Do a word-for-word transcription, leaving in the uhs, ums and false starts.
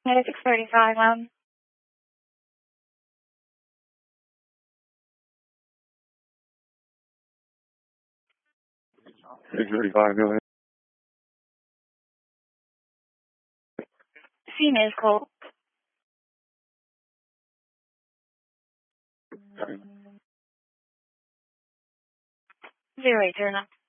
six thirty-five, um. six thirty-five, go ahead. Female call. Sorry. Zero eight zero nine.